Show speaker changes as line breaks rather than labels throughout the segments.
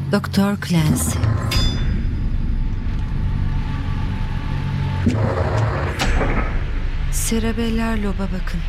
Doktor Clancy. Serebellar loba bakın.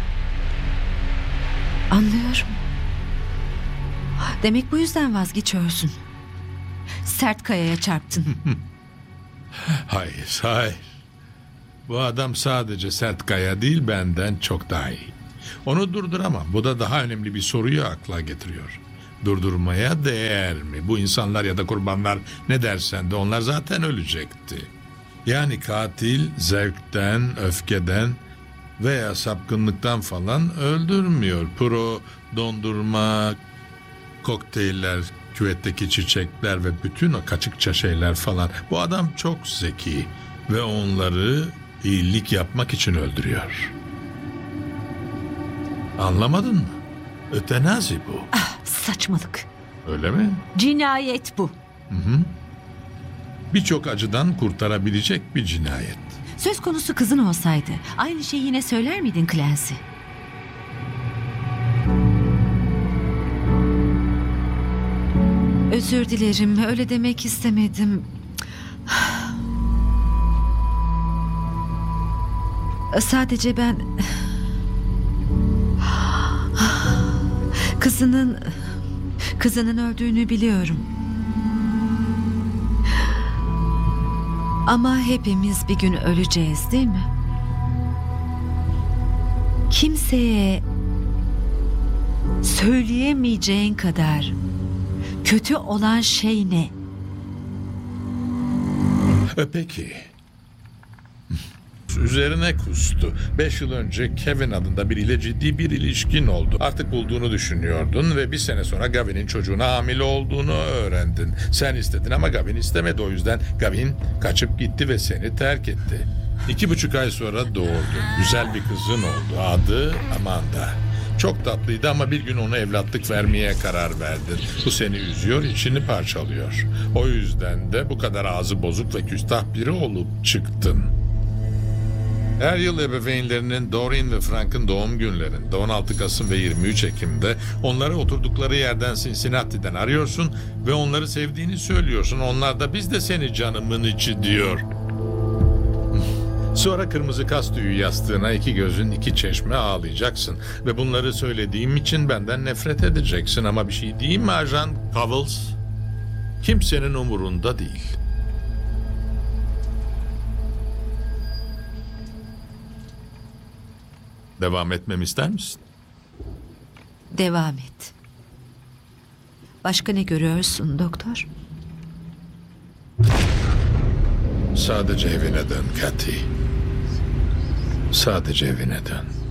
Anlıyorum. Demek bu yüzden vazgeçiyorsun. Sert kayaya çarptın.
Hayır, hayır. Bu adam sadece sert kaya değil, benden çok daha iyi. Onu durduramam. Bu da daha önemli bir soruyu akla getiriyor. Durdurmaya değer mi? Bu insanlar ya da kurbanlar, ne dersen de, onlar zaten ölecekti. Yani katil zevkten, öfkeden veya sapkınlıktan falan öldürmüyor. Puro, dondurma, kokteyller, küvetteki çiçekler ve bütün o kaçıkça şeyler falan. Bu adam çok zeki ve onları iyilik yapmak için öldürüyor. Anlamadın mı? Ötenazi bu.
Saçmalık.
Öyle mi?
Cinayet bu.
Birçok acıdan kurtarabilecek bir cinayet.
Söz konusu kızın olsaydı aynı şeyi yine söyler miydin Clancy? Özür dilerim, öyle demek istemedim. Sadece ben... Kızının öldüğünü biliyorum. Ama hepimiz bir gün öleceğiz, değil mi? Kimseye söyleyemeyeceğin kadar kötü olan şey ne?
Peki. Üzerine kustu. 5 yıl önce Kevin adında biriyle ciddi bir ilişkin oldu. Artık bulduğunu düşünüyordun ve bir sene sonra Gavin'in çocuğuna hamile olduğunu öğrendin. Sen istedin ama Gavin istemedi, o yüzden Gavin kaçıp gitti ve seni terk etti. 2,5 ay sonra doğurdun. Güzel bir kızın oldu. Adı Amanda. Çok tatlıydı ama bir gün ona evlatlık vermeye karar verdin. Bu seni üzüyor, içini parçalıyor. O yüzden de bu kadar ağzı bozuk ve küstah biri olup çıktın. Her yıl ebeveynlerinin Doreen ve Frank'ın doğum günlerinde 16 Kasım ve 23 Ekim'de onları oturdukları yerden Cincinnati'den arıyorsun ve onları sevdiğini söylüyorsun. Onlar da biz de seni canımın içi diyor. Sonra kırmızı kas tüyü yastığına iki gözün iki çeşme ağlayacaksın. Ve bunları söylediğim için benden nefret edeceksin. Ama bir şey diyeyim mi Ajan Covels? Kimsenin umurunda değil. Devam etmemi ister misin?
Devam et. Başka ne görüyorsun doktor?
Sadece evine dön Kathy. Sadece evine dön.